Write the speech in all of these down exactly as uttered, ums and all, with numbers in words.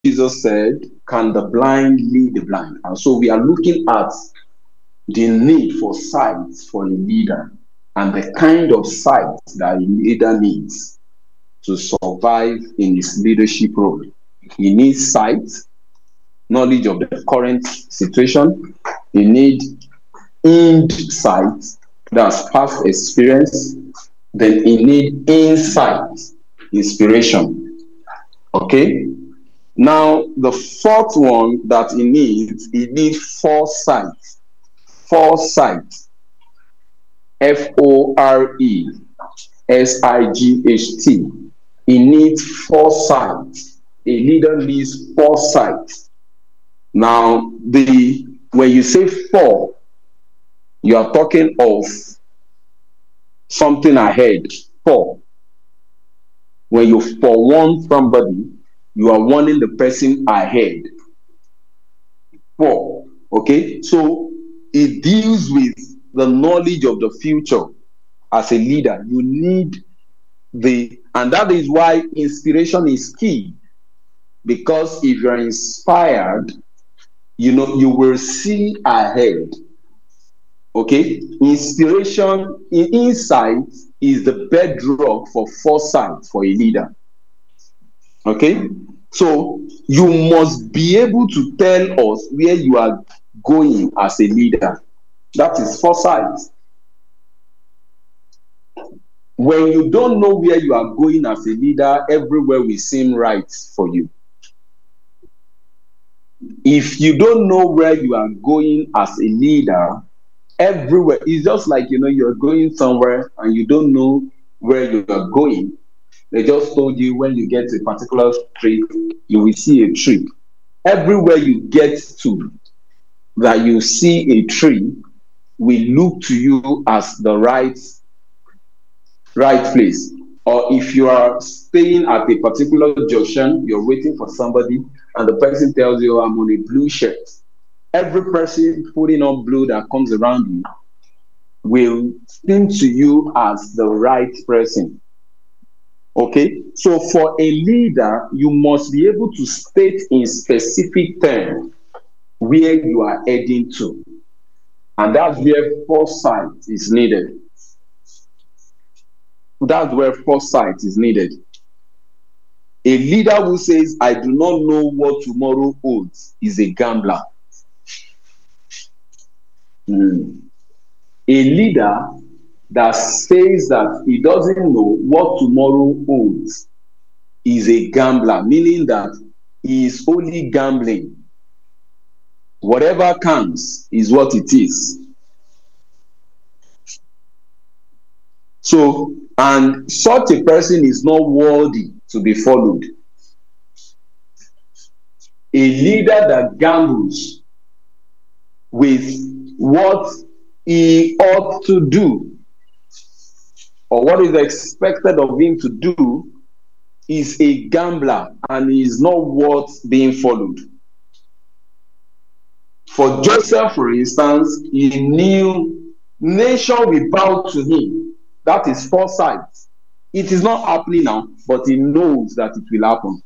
Jesus said, can the blind lead the blind? And so we are looking at the need for sight for a leader and the kind of sight that a leader needs to survive in his leadership role. He needs sight, knowledge of the current situation. He needs insight, that's past experience. Then he needs insight, inspiration. Okay? Now, the fourth one that he needs, he needs foresight. Foresight. F O R E S I G H T. He needs foresight. A leader needs foresight. Now, the when you say for, you are talking of something ahead. For. When you forewarn somebody, you are warning the person ahead. For. Okay? So it deals with the knowledge of the future. As a leader, you need the, and that is why inspiration is key. Because if you're inspired, you know, you will see ahead. Okay? Inspiration, insight is the bedrock for foresight for a leader. Okay? So you must be able to tell us where you are going as a leader. That is foresight. When you don't know where you are going as a leader, everywhere will seem right for you. If you don't know where you are going as a leader, everywhere, it's just like, you know, you're going somewhere and you don't know where you are going. They just told you when you get to a particular street, you will see a tree. Everywhere you get to, that you see a tree, will look to you as the right, right place. Or if you are staying at a particular junction, you're waiting for somebody, and the person tells you, I'm on a blue shirt. Every person putting on blue that comes around you will seem to you as the right person. Okay? So for a leader, you must be able to state in specific terms where you are heading to. And that's where foresight is needed. That's where foresight is needed. A leader who says, I do not know what tomorrow holds, is a gambler. Mm. A leader that says that he doesn't know what tomorrow holds is a gambler, meaning that he is only gambling. Whatever comes is what it is. So, and such a person is not worthy to be followed. A leader that gambles with what he ought to do, or what is expected of him to do, is a gambler and is not worth being followed. For Joseph, for instance, he knew nation will bow to him. That is foresight. It is not happening now, but he knows that it will happen.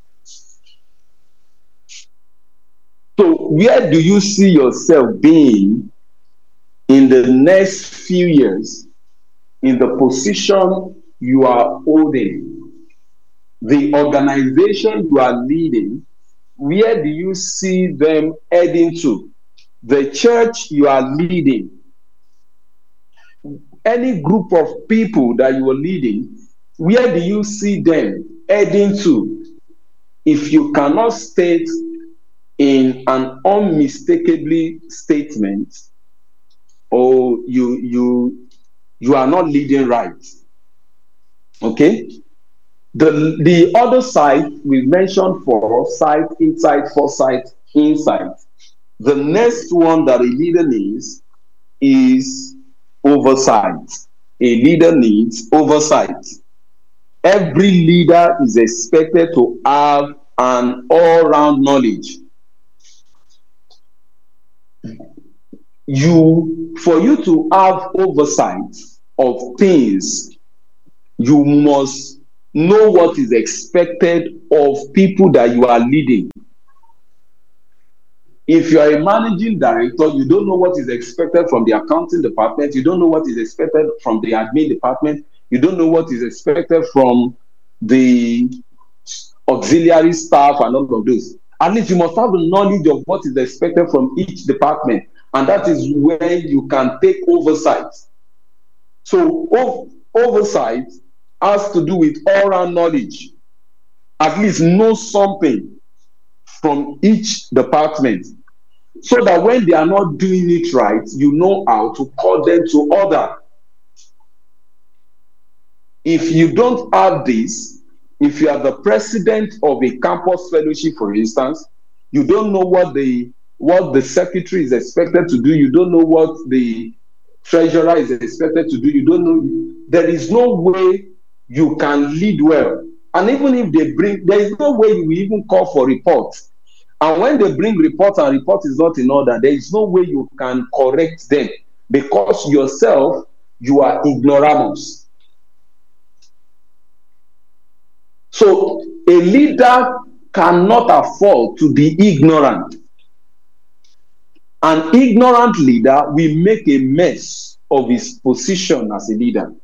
So where do you see yourself being in the next few years in the position you are holding? The organization you are leading, where do you see them heading to? The church you are leading, any group of people that you are leading, where do you see them heading to? If you cannot state in an unmistakably statement, or you you you are not leading right. Okay? The the other side we mentioned, foresight, insight, foresight, insight. The next one that a leader needs is oversight. A leader needs oversight. Every leader is expected to have an all-round knowledge. You, for you to have oversight of things, you must know what is expected of people that you are leading. If you are a managing director, you don't know what is expected from the accounting department, you don't know what is expected from the admin department, you don't know what is expected from the auxiliary staff and all of those. At least you must have the knowledge of what is expected from each department, and that is where you can take oversight. So ov- oversight has to do with all-round knowledge. At least know something from each department, so that when they are not doing it right, you know how to call them to order. If you don't have this, if you are the president of a campus fellowship, for instance, you don't know what the what the secretary is expected to do, you don't know what the treasurer is expected to do, you don't know, there is no way you can lead well. And even if they bring, there is no way you will even call for reports. And when they bring reports and report is not in order, there is no way you can correct them, because yourself, you are ignoramus. So a leader cannot afford to be ignorant. An ignorant leader will make a mess of his position as a leader.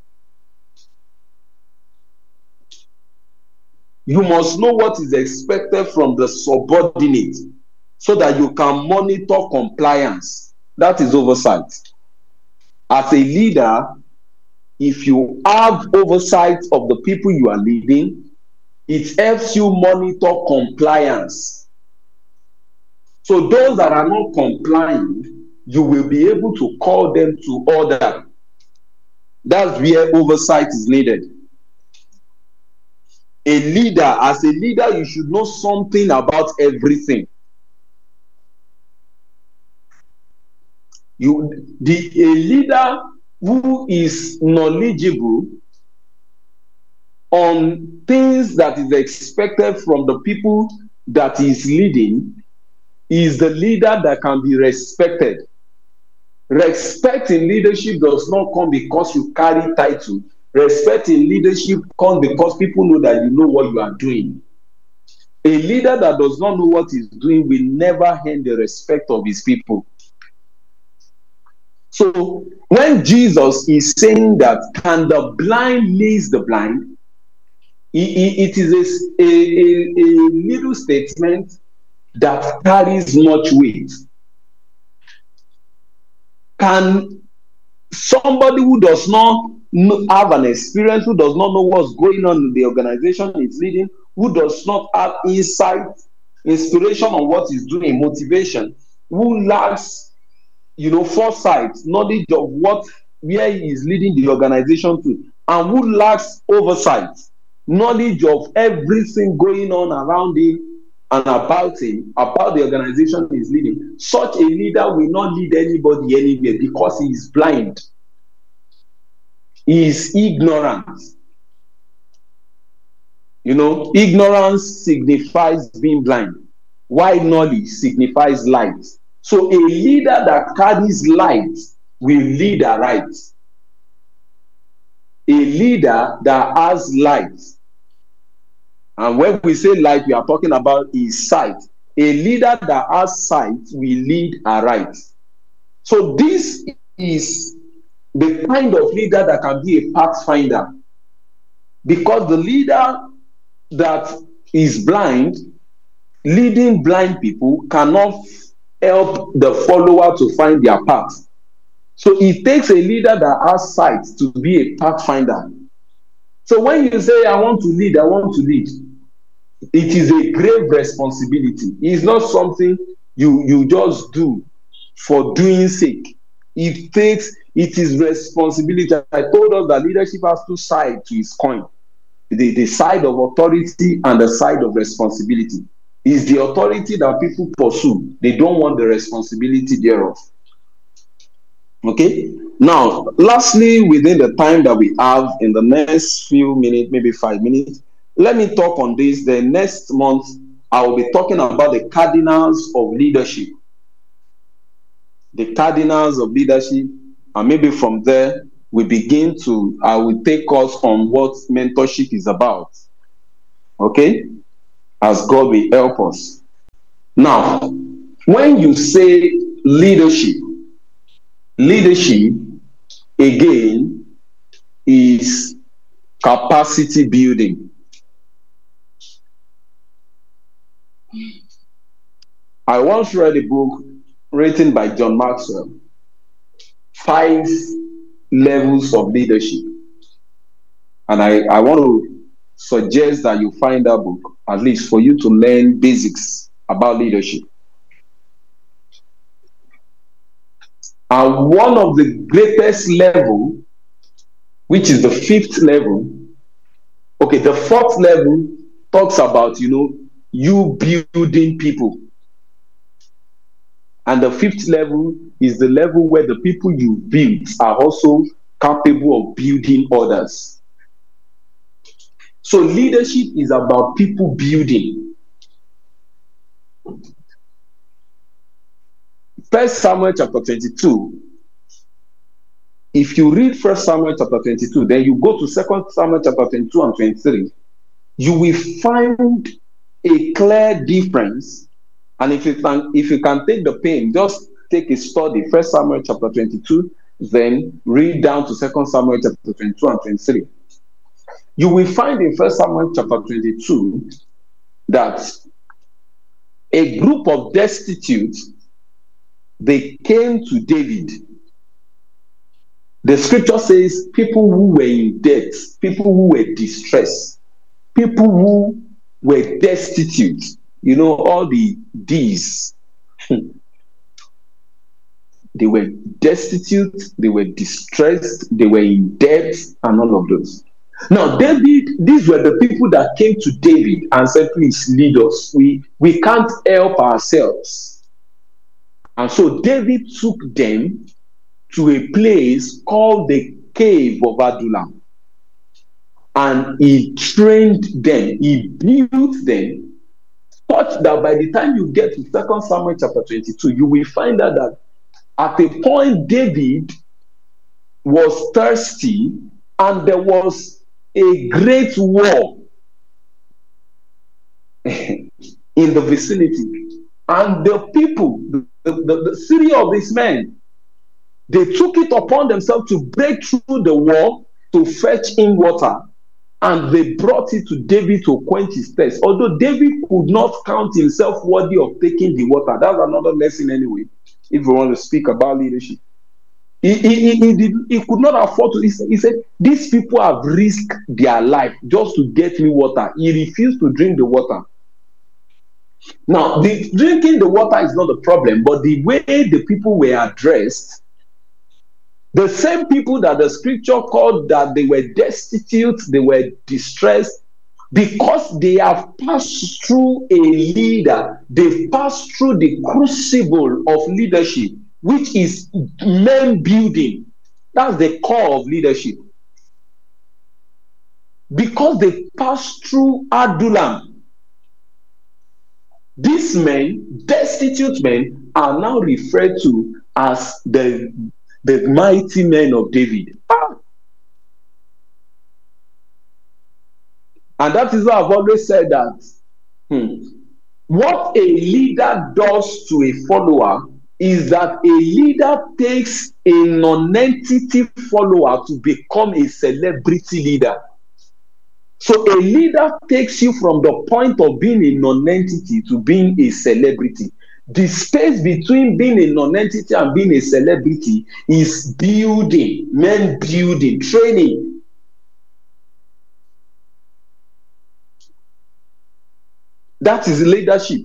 You must know what is expected from the subordinate so that you can monitor compliance. That is oversight. As a leader, if you have oversight of the people you are leading, it helps you monitor compliance. So those that are not complying, you will be able to call them to order. That's where oversight is needed. A leader, as a leader, you should know something about everything. You, the, a leader who is knowledgeable on things that is expected from the people that he is leading is the leader that can be respected. Respect in leadership does not come because you carry title. Respect in leadership comes because people know that you know what you are doing. A leader that does not know what he's doing will never earn the respect of his people. So when Jesus is saying that, can the blind lead the blind, it is a, a, a, a little statement that carries much weight. Can somebody who does not have an experience, who does not know what's going on in the organization it's leading, who does not have insight, inspiration on what he's doing, motivation, who lacks, you know, foresight, knowledge of what, where he is leading the organization to, and who lacks oversight, knowledge of everything going on around him and about him, about the organization he is leading, such a leader will not lead anybody anywhere because he is blind. He is ignorant. You know, ignorance signifies being blind, while knowledge signifies light. So a leader that carries light will lead aright. A leader that has light, and when we say light, we are talking about his sight. A leader that has sight will lead aright. So this is the kind of leader that can be a pathfinder, because the leader that is blind, leading blind people, cannot help the follower to find their path. So it takes a leader that has sight to be a pathfinder. So when you say, I want to lead, I want to lead, it is a grave responsibility. It's not something you, you just do for doing sake. It takes, it is responsibility. I told us that leadership has two sides to its coin. The, the side of authority and the side of responsibility. Is the authority that people pursue. They don't want the responsibility thereof. Okay? Now, lastly, within the time that we have in the next few minutes, maybe five minutes, let me talk on this. The next month, I will be talking about the cardinals of leadership. The cardinals of leadership, and maybe from there, we begin to, I will take us on what mentorship is about. Okay? As God will help us. Now, when you say leadership, leadership, again, is capacity building. I once read a book written by John Maxwell, Five Levels of Leadership. And I, I want to suggest that you find that book, at least for you to learn basics about leadership. And one of the greatest level, which is the fifth level, okay, the fourth level talks about, you know, you building people. And the fifth level is the level where the people you build are also capable of building others. So leadership is about people building. First Samuel chapter twenty-two. If you read First Samuel chapter twenty-two, then you go to Second Samuel chapter twenty-two and twenty-three, you will find a clear difference. And if you can, if you can take the pain, just take a study, First Samuel chapter twenty-two, then read down to Second Samuel chapter twenty-two and twenty-three. You will find in First Samuel chapter twenty-two that a group of destitute, they came to David. The scripture says people who were in debt, people who were distressed, people who were destitute. You know, all the D's. They were destitute, they were distressed, they were in debt, and all of those. Now, David, these were the people that came to David and said, please lead us. We, we can't help ourselves. And so David took them to a place called the cave of Adullam. And he trained them, he built them, such that by the time you get to Second Samuel chapter twenty-two, you will find out that at a point David was thirsty and there was a great war in the vicinity. And the people, the, the, the city of these men, they took it upon themselves to break through the wall to fetch in water. And they brought it to David to quench his thirst. Although David could not count himself worthy of taking the water. That's another lesson anyway, if we want to speak about leadership. He, he, he, he, did, he could not afford to. He said, he said, these people have risked their life just to get me water. He refused to drink the water. Now, the drinking the water is not the problem, but the way the people were addressed, the same people that the scripture called that they were destitute, they were distressed, because they have passed through a leader, they've passed through the crucible of leadership, which is men building. That's the core of leadership. Because they passed through Adullam, these men, destitute men, are now referred to as the The mighty men of David. Ah. And that is why I've always said that hmm, what a leader does to a follower is that a leader takes a non-entity follower to become a celebrity leader. So a leader takes you from the point of being a non-entity to being a celebrity. The space between being a non-entity and being a celebrity is building, men building, training. That is leadership.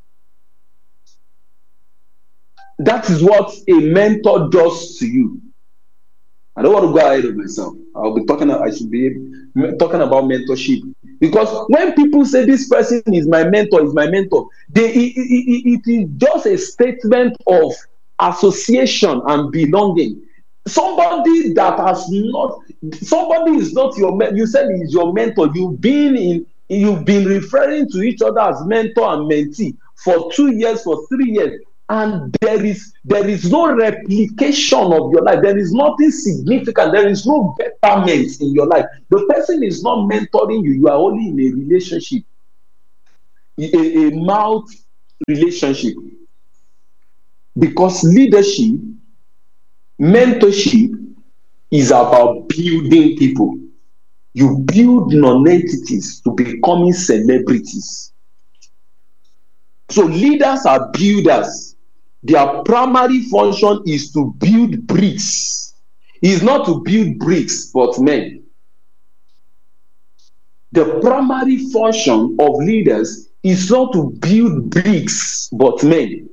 That is what a mentor does to you. I don't want to go ahead of myself. I'll be talking, I should be talking about mentorship. Because when people say this person is my mentor, is my mentor, they, it, it, it is just a statement of association and belonging. Somebody that has not, somebody is not your mentor. You said he's your mentor. You've been in, you've been referring to each other as mentor and mentee for two years, for three years. and there is there is no replication of your life. There is nothing significant. There is no betterment in your life. The person is not mentoring you. You are only in a relationship, a, a mouth relationship. Because leadership, mentorship is about building people. You build non-entities to becoming celebrities. So leaders are builders. Their primary function is to build bricks. It's not to build bricks, but men. The primary function of leaders is not to build bricks, but men.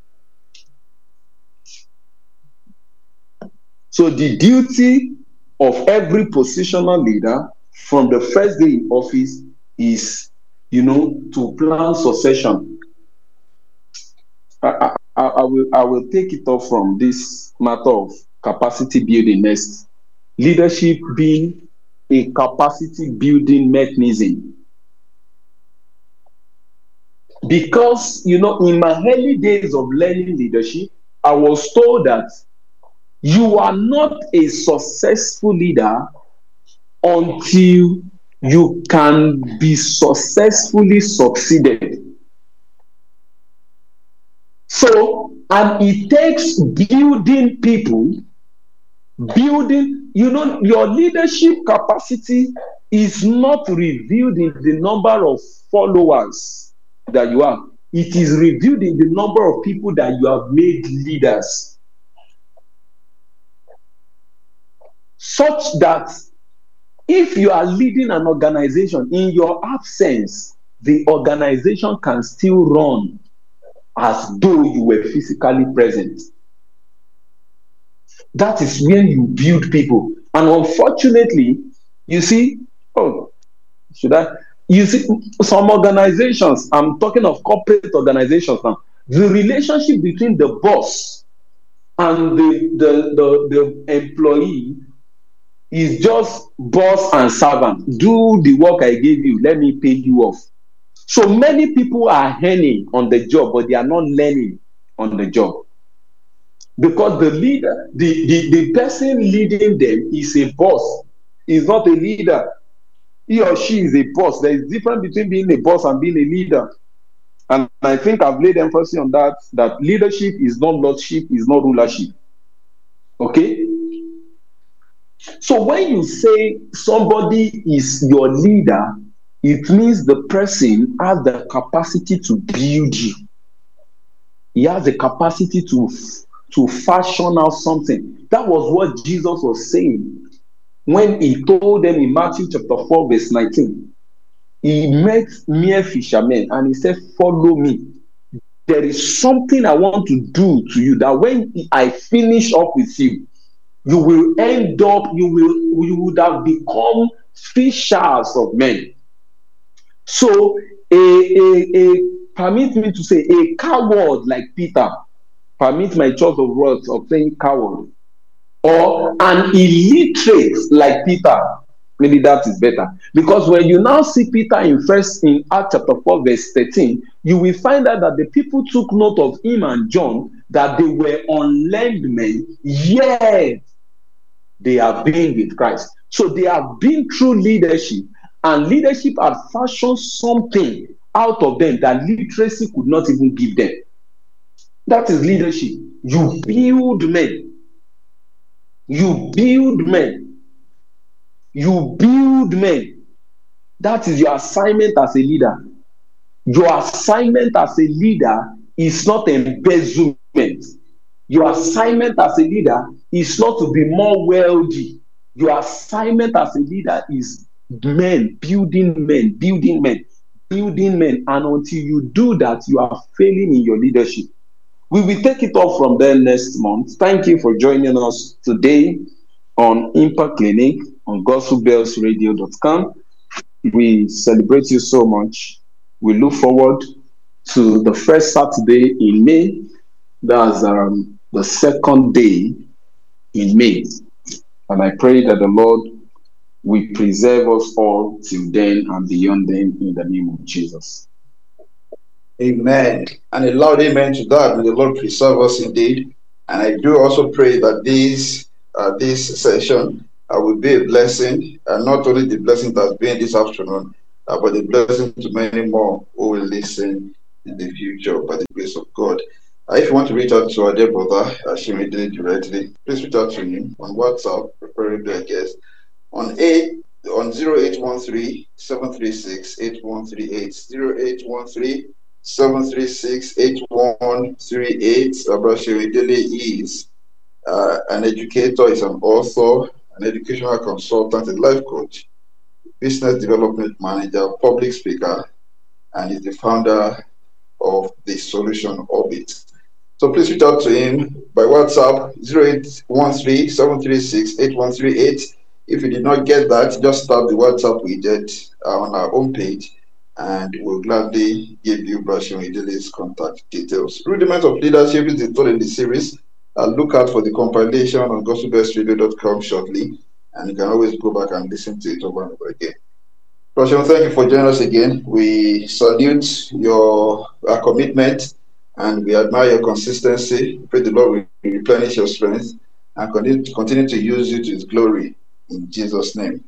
So the duty of every positional leader from the first day in office is, you know, to plan succession. I, I, I will I will take it off from this matter of capacity building next. Leadership being a capacity building mechanism. Because, you know, in my early days of learning leadership, I was told that you are not a successful leader until you can be successfully succeeded. So, and it takes building people, building, you know, your leadership capacity is not revealed in the number of followers that you have. It is revealed in the number of people that you have made leaders. Such that if you are leading an organization, in your absence, the organization can still run as though you were physically present. That is when you build people. And unfortunately, you see, oh, should I? You see, some organizations, I'm talking of corporate organizations now, the relationship between the boss and the, the, the, the employee is just boss and servant. Do the work I gave you, let me pay you off. So many people are earning on the job, but they are not learning on the job. Because the leader, the, the, the person leading them is a boss, is not a leader. He or she is a boss. There is a difference between being a boss and being a leader. And I think I've laid emphasis on that, that leadership is not lordship, is not rulership. Okay? So when you say somebody is your leader, it means the person has the capacity to build you. He has the capacity to, to fashion out something. That was what Jesus was saying when he told them in Matthew chapter four, verse nineteen. He met mere fishermen and he said, follow me. There is something I want to do to you, that when I finish up with you, you will end up, you will, you would have become fishers of men. So, a, a, a, permit me to say, a coward like Peter, permit my choice of words of saying coward, or an illiterate like Peter, maybe that is better. Because when you now see Peter in first in Acts chapter four, verse thirteen, you will find out that the people took note of him and John, that they were unlearned men, yet they have been with Christ. So they have been through leadership, and leadership had fashioned something out of them that literacy could not even give them. That is leadership. You build men. You build men. You build men. That is your assignment as a leader. Your assignment as a leader is not embezzlement. Your assignment as a leader is not to be more wealthy. Your assignment as a leader is men, building men, building men, building men. And until you do that, you are failing in your leadership. We will take it off from there next month. Thank you for joining us today on Impact Clinic on gospel bells radio dot com. We celebrate you so much. We look forward to the first Saturday in May. That's um, the second day in May. And I pray that the Lord will preserve us all till then and beyond then in the name of Jesus. Amen. And a loud amen to that. May the Lord preserve us indeed. And I do also pray that this uh, this session uh, will be a blessing, and not only the blessing that's been this afternoon, uh, but a blessing to many more who will listen in the future by the grace of God. Uh, if you want to reach out to our dear brother, uh, Shimide directly, please reach out to him on WhatsApp, preferably, I guess, on eight on zero eight one three seven three six eight one three eight zero eight one three seven three six eight one three eight. Abrashiri Dele is uh, an educator, is an author, an educational consultant, a life coach, business development manager, public speaker, and is the founder of the Solution Orbit. So please reach out to him by WhatsApp zero eight one three seven three six eight one three eight. If you did not get that, just tap the WhatsApp widget uh, on our homepage, and we'll gladly give you Brashon Idele's contact details. Rudiment of Leadership is the third in the series. Uh, look out for the compilation on gospel best radio dot com shortly, and you can always go back and listen to it over and over again. Brashon, thank you for joining us again. We salute your uh, commitment, and we admire your consistency. Pray the Lord will replenish your strength and continue to, continue to use you to His glory. In Jesus' name,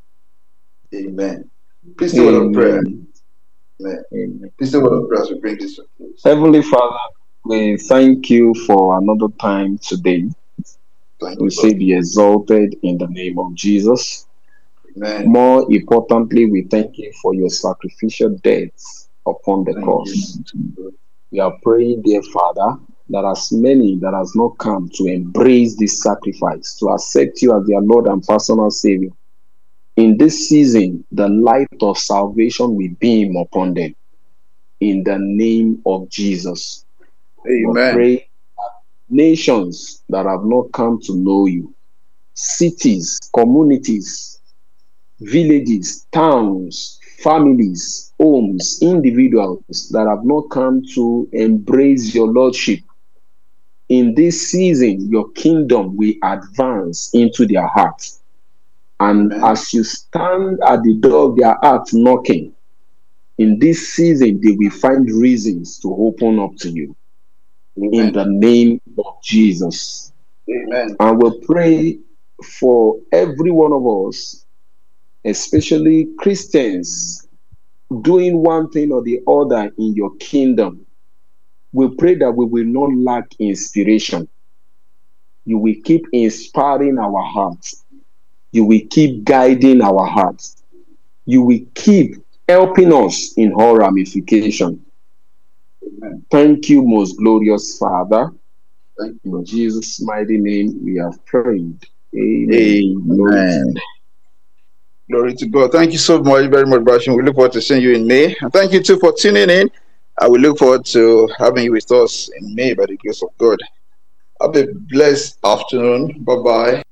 amen. Please do a word of prayer. Amen. Amen. Please do a word of prayer as we bring this to close. Heavenly Father, we thank you for another time today. Thank we you, say Lord. Be exalted in the name of Jesus. Amen. More importantly, we thank you for your sacrificial death upon the thank cross. You. We are praying, dear Father, that as many that has not come to embrace this sacrifice, to accept you as their Lord and personal Savior, in this season, the light of salvation will beam upon them. In the name of Jesus. Amen. We pray that nations that have not come to know you, cities, communities, villages, towns, families, homes, individuals that have not come to embrace your Lordship, in this season, your kingdom will advance into their hearts. And Amen. As you stand at the door of their heart knocking, in this season, they will find reasons to open up to you. Amen. In the name of Jesus. Amen. And we'll pray for every one of us, especially Christians, doing one thing or the other in your kingdom. We pray that we will not lack inspiration. You will keep inspiring our hearts. You will keep guiding our hearts. You will keep helping us in all ramifications. Amen. Thank you, most glorious Father. Thank you. In Jesus' mighty name we have prayed. Amen. Amen. Glory to God. Thank you so much, very much, Brashon. We look forward to seeing you in May. And thank you too for tuning in. I will look forward to having you with us in May by the grace of God. Have a blessed afternoon. Bye-bye.